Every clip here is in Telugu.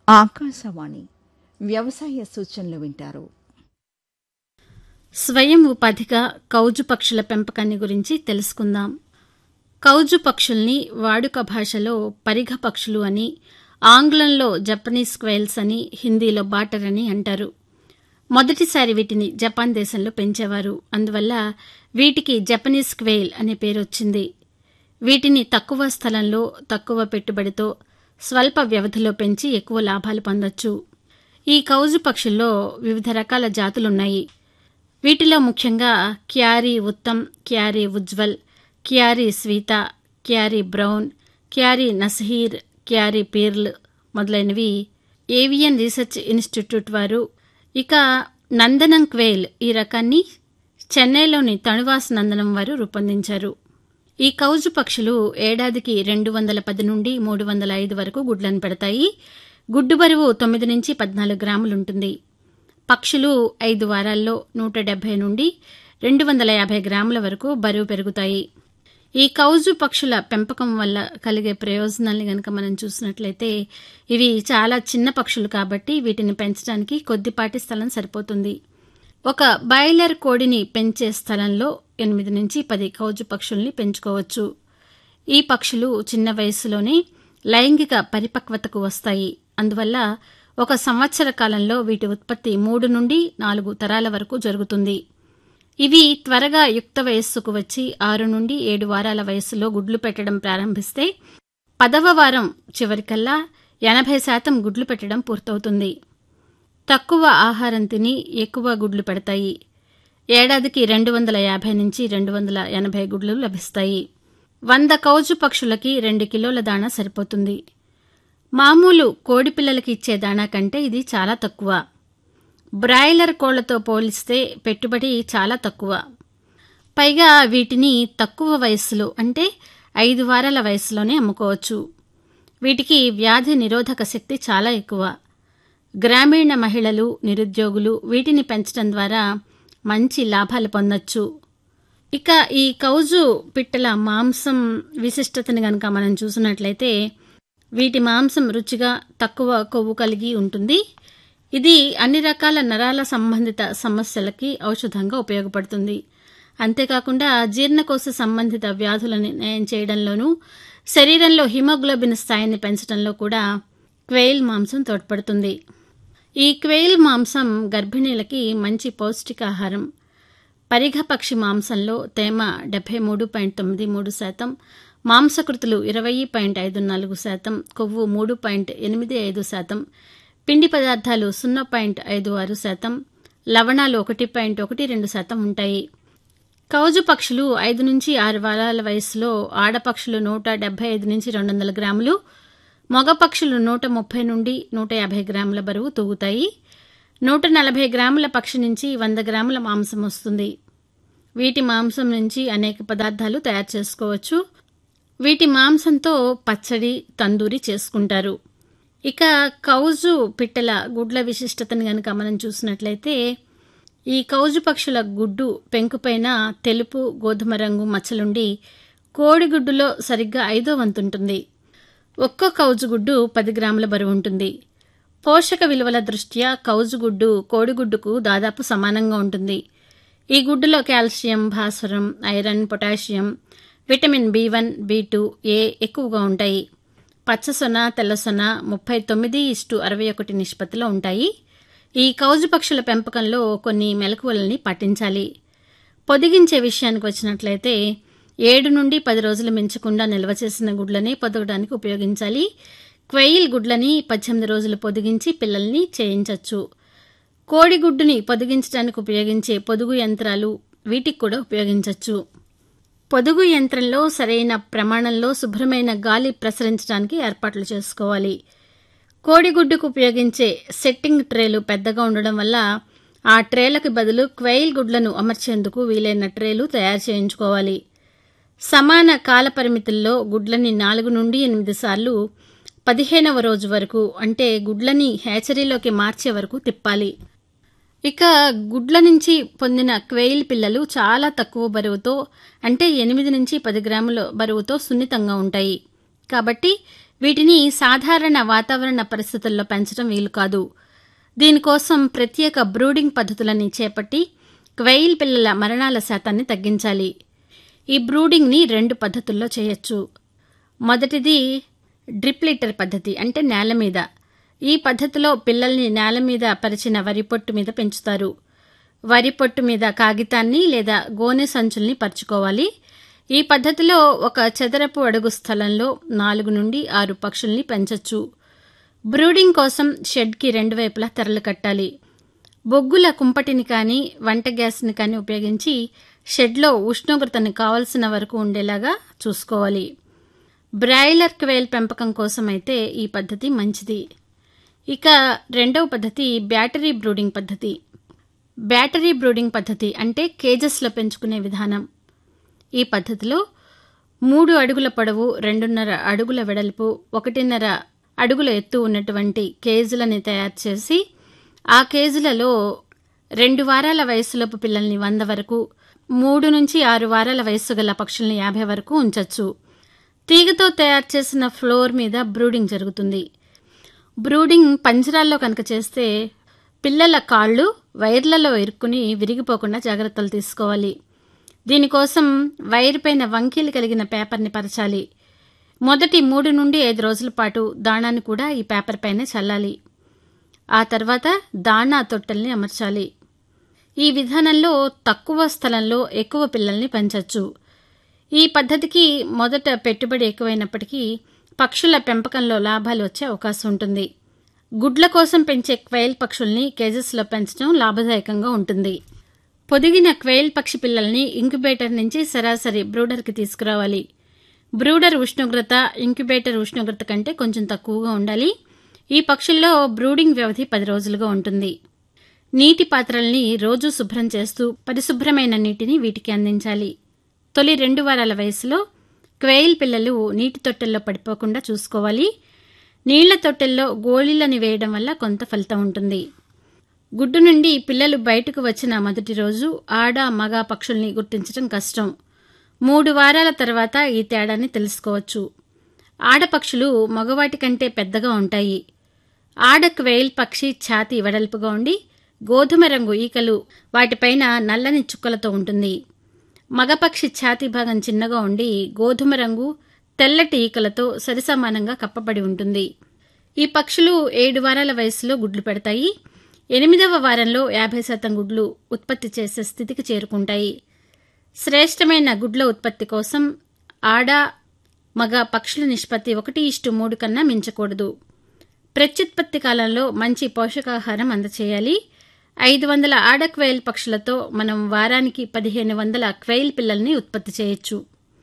ఆకాశవాణి వ్యవసాయ సూచనలు వింటారు. స్వయం ఉపాధిగా కౌజు పక్షుల పెంపకాన్ని గురించి తెలుసుకుందాం. కౌజు పక్షుల్ని వాడుక భాషలో పరిఘ పక్షులు అని, ఆంగ్లంలో జపనీస్ క్వైల్స్ అని, హిందీలో బాటర్ అని అంటారు. మొదటిసారి వీటిని జపాన్ దేశంలో పెంచేవారు. అందువల్ల వీటికి జపనీస్ క్వైల్ అనే పేరు వచ్చింది. వీటిని తక్కువ స్థలంలో తక్కువ పెట్టుబడితో స్వల్ప వ్యవధిలో పెంచి ఎక్కువ లాభాలు పొందొచ్చు. ఈ కౌజు పక్షుల్లో వివిధ రకాల జాతులున్నాయి. వీటిలో ముఖ్యంగా carry Uttam, carry Ujjwal, carry స్వీత, carry brown, carry నస్హీర్, carry పీర్ల్ మొదలైనవి ఏవియన్ రీసెర్చ్ ఇన్స్టిట్యూట్ వారు. ఇక నందనం క్వేల్ ఈ రకాన్ని చెన్నైలోని తణువాస్ నందనం వారు రూపొందించారు. ఈ కౌజు పక్షులు ఏడాదికి 210 నుండి 305 వరకు గుడ్లను పెడతాయి. గుడ్డు బరువు 9 నుంచి 14 గ్రాములుంటుంది. పక్షులు 5 వారాల్లో 170 నుండి 250 గ్రాముల వరకు బరువు పెరుగుతాయి. ఈ కౌజు పక్షుల పెంపకం వల్ల కలిగే ప్రయోజనాల్ని గనక మనం చూసినట్లయితే, ఇవి చాలా చిన్న పక్షులు కాబట్టి వీటిని పెంచడానికి కొద్దిపాటి స్థలం సరిపోతుంది. ఒక బాయిలర్ కోడిని పెంచే స్థలంలో 8 నుంచి 10 కౌజు పక్షుల్ని పెంచుకోవచ్చు. ఈ పక్షులు చిన్న వయస్సులోనే లైంగిక పరిపక్వతకు వస్తాయి. అందువల్ల 1 సంవత్సర కాలంలో వీటి ఉత్పత్తి 3 నుండి 4 తరాల వరకు జరుగుతుంది. ఇవి త్వరగా యుక్త వయస్సుకు వచ్చి 6 నుండి 7 వారాల వయస్సులో గుడ్లు పెట్టడం ప్రారంభిస్తే 10వ వారం చివరికల్లా 80% గుడ్లు పెట్టడం పూర్తవుతుంది. తక్కువ ఆహారం తిని ఎక్కువ గుడ్లు పెడతాయి. ఏడాదికి 250 నుంచి 280 గుడ్లు లభిస్తాయి. 100 కౌజు పక్షులకి 2 కిలోల దాణా సరిపోతుంది. మామూలు కోడి పిల్లలకి ఇచ్చే దాణా కంటే ఇది చాలా తక్కువ. బ్రాయిలర్ కోళ్లతో పోలిస్తే పెట్టుబడి చాలా తక్కువ. పైగా వీటిని తక్కువ వయస్సులో అంటే 5 వారాల వయస్సులోనే అమ్ముకోవచ్చు. వీటికి వ్యాధి నిరోధక శక్తి చాలా ఎక్కువ. గ్రామీణ మహిళలు, నిరుద్యోగులు వీటిని పెంచడం ద్వారా మంచి లాభాలు పొందొచ్చు. ఇక ఈ కౌజు పిట్టల మాంసం విశిష్టతని గనక మనం చూసినట్లయితే, వీటి మాంసం రుచిగా తక్కువ కొవ్వు కలిగి ఉంటుంది. ఇది అన్ని రకాల నరాల సంబంధిత సమస్యలకి ఔషధంగా ఉపయోగపడుతుంది. అంతేకాకుండా జీర్ణకోశ సంబంధిత వ్యాధులను నయం చేయడంలోనూ, శరీరంలో హిమోగ్లోబిన్ స్థాయిని పెంచడంలో కూడా క్వెయిల్ మాంసం తోడ్పడుతుంది. ఈ క్వెయిల్ మాంసం గర్భిణీలకి మంచి పౌష్టికాహారం. పరిఘ పక్షి మాంసంలో తేమ 73.93%, మాంసకృతులు 20.54%, కొవ్వు 3.85%, పిండి పదార్థాలు 0.56%, లవణాలు 1.12% ఉంటాయి. కౌజు పక్షులు 5 నుంచి 6 వారాల వయస్సులో ఆడపక్షులు 175 నుంచి 200 గ్రాములు, మగ పక్షులు 130 నుండి 150 గ్రాముల బరువు తూగుతాయి. 140 గ్రాముల పక్షి నుంచి 100 గ్రాముల మాంసం వస్తుంది. వీటి మాంసం నుంచి అనేక పదార్థాలు తయారు చేసుకోవచ్చు. వీటి మాంసంతో పచ్చడి, తందూరి చేసుకుంటారు. ఇక కౌజు పిట్టల గుడ్ల విశిష్టతని గనక మనం చూసినట్లయితే, ఈ కౌజు పక్షుల గుడ్డు పెంకుపైన తెలుపు, గోధుమ రంగు మచ్చలుండి కోడిగుడ్డులో సరిగ్గా 1/5 వంతుంటుంది. ఒక్కో కౌజుగుడ్డు 10 గ్రాముల బరువు ఉంటుంది. పోషక విలువల దృష్ట్యా కౌజుగుడ్డు కోడిగుడ్డుకు దాదాపు సమానంగా ఉంటుంది. ఈ గుడ్డులో కాల్షియం, భాస్వరం, iron, potassium, vitamin B1, B2, A ఎక్కువగా ఉంటాయి. పచ్చసొన, తెల్లసొన 39:61 నిష్పత్తిలో ఉంటాయి. ఈ కౌజు పక్షుల పెంపకంలో కొన్ని మెలకువలని పాటించాలి. పొదిగించే విషయానికి వచ్చినట్లయితే 7 నుండి 10 రోజులు మించకుండా నిల్వ చేసిన గుడ్లని పొదగడానికి ఉపయోగించాలి. క్వెయిల్ గుడ్లని 18 రోజులు పొదిగించి పిల్లల్ని చేయించవచ్చు. కోడిగుడ్డుని పొదిగించడానికి ఉపయోగించే పొదుగు యంత్రాలు వీటికి కూడా ఉపయోగించవచ్చు. పొదుగు యంత్రంలో సరైన ప్రమాణంలో శుభ్రమైన గాలి ప్రసరించడానికి ఏర్పాట్లు చేసుకోవాలి. కోడిగుడ్డుకు ఉపయోగించే సెట్టింగ్ ట్రేలు పెద్దగా ఉండడం వల్ల ఆ ట్రేలకు బదులు క్వెయిల్ గుడ్లను అమర్చేందుకు వీలైన ట్రేలు తయారు చేయించుకోవాలి. సమాన కాల పరిమితుల్లో గుడ్లని 4 నుండి 8 సార్లు 15వ రోజు వరకు అంటే గుడ్లని హ్యాచరీలోకి మార్చే వరకు తిప్పాలి. ఇక గుడ్ల నుంచి పొందిన క్వెయిల్ పిల్లలు చాలా తక్కువ బరువుతో అంటే 8 నుంచి 10 గ్రాముల బరువుతో సున్నితంగా ఉంటాయి. కాబట్టి వీటిని సాధారణ వాతావరణ పరిస్థితుల్లో పెంచడం వీలు కాదు. దీనికోసం ప్రత్యేక బ్రూడింగ్ పద్ధతులని చేపట్టి క్వెయిల్ పిల్లల మరణాల శాతాన్ని తగ్గించాలి. ఈ బ్రూడింగ్ని 2 పద్ధతుల్లో చేయొచ్చు. మొదటిది డ్రిప్ లిటర్ పద్ధతి, అంటే నేల మీద. ఈ పద్ధతిలో పిల్లల్ని నేల మీద పరిచిన వరి పొట్టు మీద పెంచుతారు. వరి పొట్టు మీద కాగితాన్ని లేదా గోనె సంచుల్ని పరుచుకోవాలి. ఈ పద్ధతిలో ఒక చదరపు అడుగు స్థలంలో 4 నుండి 6 పక్షుల్ని పెంచొచ్చు. బ్రూడింగ్ కోసం షెడ్కి 2 వైపులా తెరలు కట్టాలి. బొగ్గుల కుంపటిని కానీ వంట గ్యాస్ని కానీ ఉపయోగించి షెడ్లో ఉష్ణోగ్రతను కావలసిన వరకు ఉండేలాగా చూసుకోవాలి. బ్రాయిలర్ క్వెయిల్ పెంపకం కోసం అయితే ఈ పద్ధతి మంచిది. ఇక రెండవ పద్ధతి బ్యాటరీ బ్రూడింగ్ పద్ధతి. బ్యాటరీ బ్రూడింగ్ పద్ధతి అంటే కేజెస్లో పెంచుకునే విధానం. ఈ పద్ధతిలో 3 అడుగుల పొడవు, 2.5 అడుగుల వెడల్పు, 1.5 అడుగుల ఎత్తు ఉన్నటువంటి కేజులని తయారు చేసి ఆ కేజులలో 2 వారాల వయసులోపు పిల్లల్ని 100 వరకు, 3 నుంచి 6 వారాల వయస్సు గల పక్షుల్ని 50 వరకు ఉంచొచ్చు. తీగతో తయారు చేసిన ఫ్లోర్ మీద బ్రూడింగ్ జరుగుతుంది. బ్రూడింగ్ పంజరాల్లో కనుక చేస్తే పిల్లల కాళ్ళు వైర్లలో ఇరుక్కుని విరిగిపోకుండా జాగ్రత్తలు తీసుకోవాలి. దీనికోసం వైర్ పైన వంకీలు కలిగిన పేపర్ని పరచాలి. మొదటి 3 నుండి 5 రోజుల పాటు దాణాన్ని కూడా ఈ పేపర్ పైనే చల్లాలి. ఆ తర్వాత దాణా తొట్టెల్ని అమర్చాలి. ఈ విధానంలో తక్కువ స్థలంలో ఎక్కువ పిల్లల్ని పెంచొచ్చు. ఈ పద్ధతికి మొదట పెట్టుబడి ఎక్కువైనప్పటికీ పక్షుల పెంపకంలో లాభాలు వచ్చే అవకాశం ఉంటుంది. గుడ్ల కోసం పెంచే క్వెయిల్ పక్షుల్ని కేజెస్లో పెంచడం లాభదాయకంగా ఉంటుంది. పొదిగిన క్వెయిల్ పక్షి పిల్లల్ని ఇంక్యుబేటర్ నుంచి సరాసరి బ్రూడర్కి తీసుకురావాలి. బ్రూడర్ ఉష్ణోగ్రత ఇంక్యుబేటర్ ఉష్ణోగ్రత కంటే కొంచెం తక్కువగా ఉండాలి. ఈ పక్షుల్లో బ్రూడింగ్ వ్యవధి 10 రోజులుగా ఉంటుంది. నీటి పాత్రల్ని రోజూ శుభ్రం చేస్తూ పరిశుభ్రమైన నీటిని వీటికి అందించాలి. తొలి 2 వారాల వయసులో క్వెయిల్ పిల్లలు నీటి తొట్టెల్లో పడిపోకుండా చూసుకోవాలి. నీళ్ల తొట్టెల్లో గోళీలని వేయడం వల్ల కొంత ఫలితం ఉంటుంది. గుడ్డు నుండి పిల్లలు బయటకు వచ్చిన మొదటి రోజు ఆడ మగ పక్షుల్ని గుర్తించడం కష్టం. 3 వారాల తర్వాత ఈ తేడాన్ని తెలుసుకోవచ్చు. ఆడపక్షులు మగవాటి కంటే పెద్దగా ఉంటాయి. ఆడ క్వెయిల్ పక్షి ఛాతీ వెడల్పుగా ఉండి గోధుమ రంగు ఈకలు వాటిపైన నల్లని చుక్కలతో ఉంటుంది. మగపక్షి ఛాతీ భాగం చిన్నగా ఉండి గోధుమ రంగు తెల్లటి ఈకలతో సరిసమానంగా కప్పబడి ఉంటుంది. ఈ పక్షులు 7 వారాల వయసులో గుడ్లు పెడతాయి. 8వ వారంలో 50% గుడ్లు ఉత్పత్తి చేసే స్థితికి చేరుకుంటాయి. శ్రేష్టమైన గుడ్ల ఉత్పత్తి కోసం ఆడ మగ పక్షుల నిష్పత్తి 1:3 కన్నా మించకూడదు. ప్రత్యుత్పత్తి కాలంలో మంచి పోషకాహారం అందచేయాలి. 500 ఆడ క్వెయిల్ పక్షులతో మనం వారానికి 1500 క్వెయిల్ పిల్లల్ని ఉత్పత్తి చేయొచ్చు.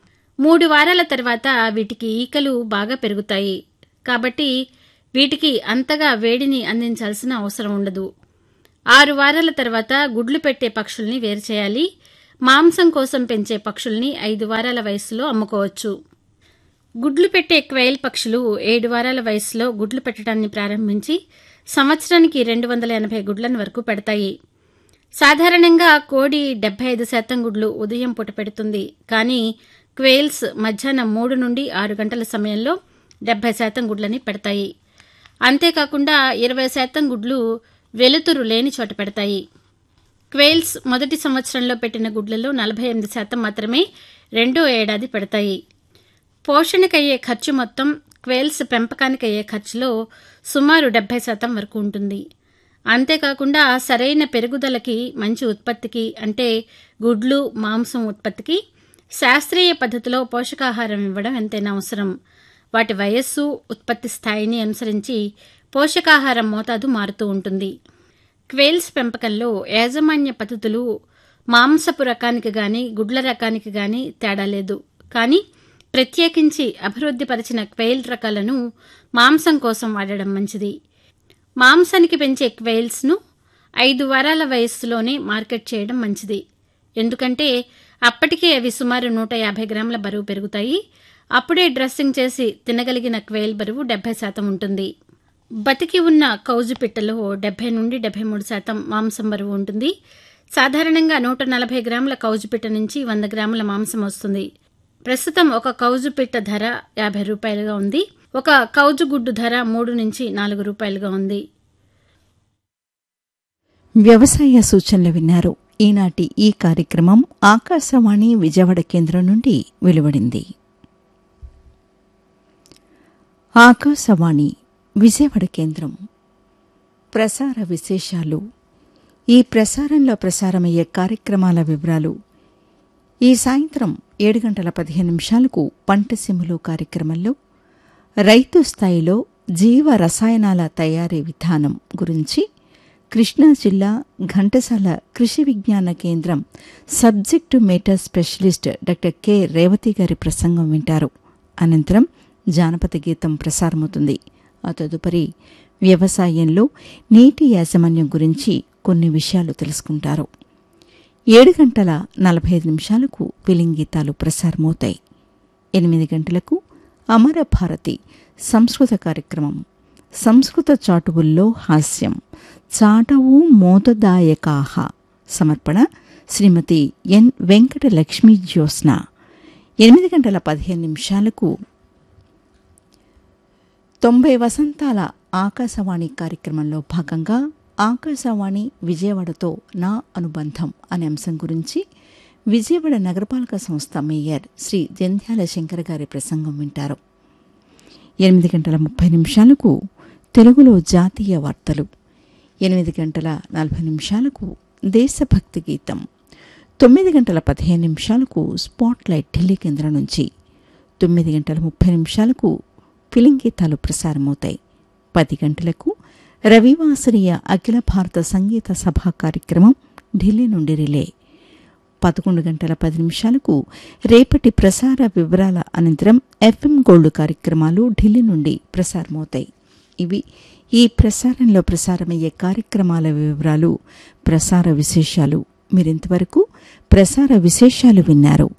3 వారాల తర్వాత వీటికి ఈకలు బాగా పెరుగుతాయి. కాబట్టి వీటికి అంతగా వేడిని అందించాల్సిన అవసరం ఉండదు. 6 వారాల తర్వాత గుడ్లు పెట్టే పక్షుల్ని వేరు చేయాలి. మాంసం కోసం పెంచే పక్షుల్ని 5 వారాల వయసులో అమ్ముకోవచ్చు. గుడ్లు పెట్టే క్వెయిల్ పక్షులు 7 వారాల వయసులో గుడ్లు పెట్టడాన్ని ప్రారంభించి సంవత్సరానికి 280 గుడ్లను వరకు పెడతాయి. సాధారణంగా కోడి 75% గుడ్లు ఉదయం పూట పెడుతుంది. కానీ క్వెయిల్స్ మధ్యాహ్నం 3 నుండి 6 గంటల సమయంలో 70% గుడ్లని పెడతాయి. అంతేకాకుండా 20% గుడ్లు వెలుతురు లేని చోట పెడతాయి. క్వెయిల్స్ మొదటి సంవత్సరంలో పెట్టిన గుడ్లలో 48% మాత్రమే 2వ ఏడాది పెడతాయి. పోషణకయ్యే ఖర్చు మొత్తం క్వెయిల్స్ పెంపకానికయ్యే ఖర్చులో సుమారు 70% వరకు ఉంటుంది. అంతేకాకుండా సరైన పెరుగుదలకి, మంచి ఉత్పత్తికి అంటే గుడ్లు, మాంసం ఉత్పత్తికి శాస్త్రీయ పద్ధతిలో పోషకాహారం ఇవ్వడం ఎంతైనా అవసరం. వాటి వయస్సు, ఉత్పత్తి స్థాయిని అనుసరించి పోషకాహారం మోతాదు మారుతూ ఉంటుంది. క్వెయిల్స్ పెంపకంలో యాజమాన్య పద్ధతులు మాంసపు రకానికి గాని గుడ్ల రకానికి గాని తేడా లేదు. కానీ ప్రత్యేకించి అభివృద్ధిపరిచిన క్వెయిల్ రకాలను మాంసం కోసం వాడడం మంచిది. మాంసానికి పెంచే క్వెయిల్స్ను 5 వారాల వయస్సులోనే మార్కెట్ చేయడం మంచిది. ఎందుకంటే అప్పటికే అవి సుమారు 150 గ్రాముల బరువు పెరుగుతాయి. అప్పుడే డ్రెస్సింగ్ చేసి తినగలిగిన క్వెయిల్ బరువు 70% ఉంటుంది. బతికి ఉన్న కౌజు పిట్టలో 70 నుండి 73% మాంసం బరువు ఉంటుంది. సాధారణంగా 140 గ్రాముల కౌజు పిట్ట నుంచి 100 గ్రాముల మాంసం వస్తుంది. ప్రస్తుతం ఒక కౌజు పిట్ట ధర 50 రూపాయలుగా ఉంది. ఒక కౌజు గుడ్డు ధర 3 నుంచి 4 రూపాయలుగా ఉంది. వ్యవసాయ సూచనలు విన్నారు. ఈనాటి ఈ కార్యక్రమం ఆకాశవాణి విజయవాడ కేంద్రం నుండి వెలువడింది. ఆకాశవాణి విజయవాడ కేంద్రం ప్రసార విశేషాలు. ఈ ప్రసారంలో ప్రసారమయ్యే కార్యక్రమాల వివరాలు. ఈ సాయంత్రం 7:15 పంటసీములు కార్యక్రమంలో రైతు స్థాయిలో జీవ రసాయనాల తయారీ విధానం గురించి కృష్ణా జిల్లా ఘంటసాల కృషి విజ్ఞాన కేంద్రం subject matter specialist doctor K Revathi గారి ప్రసంగం వింటారు. అనంతరం జానపద గీతం ప్రసారమవుతుంది. ఆ తదుపరి వ్యవసాయంలో నీటి యాజమాన్యం గురించి కొన్ని విషయాలు తెలుసుకుంటారు. 7:45 పిలింగీతాలు ప్రసారమవుతాయి. 8 గంటలకు అమర భారతి సంస్కృత కార్యక్రమం. సంస్కృత చాటువుల్లో హాస్యం చాటవు మోదదాయకాహ. సమర్పణ శ్రీమతి ఎన్ వెంకటలక్ష్మీ జ్యోత్స్న. 8:15 90 వసంతాల ఆకాశవాణి కార్యక్రమంలో భాగంగా ఆకాశవాణి విజయవాడతో నా అనుబంధం అనే అంశం గురించి విజయవాడ నగరపాలక సంస్థ మేయర్ శ్రీ జంధ్యాల శంకర్ గారి ప్రసంగం వింటారు. 8:30 తెలుగులో జాతీయ వార్తలు. 8:40 దేశభక్తి గీతం. 9:15 స్పాట్లైట్ ఢిల్లీ కేంద్రం నుంచి. 9:30 ఫిలింగీతాలు ప్రసారమవుతాయి. 10 గంటలకు రవివాసరీయ అఖిల భారత సంగీత సభా కార్యక్రమం ఢిల్లీ నుండి రిలే. 11:10 రేపటి ప్రసార వివరాల అనంతరం ఎఫ్ఎం గోల్డ్ కార్యక్రమాలు ఢిల్లీ నుండి ప్రసారమవుతాయి. ఇవి ఈ ప్రసారంలో ప్రసారమయ్యే కార్యక్రమాల వివరాలు, ప్రసార విశేషాలు. మీరింతవరకు ప్రసార విశేషాలు విన్నారు.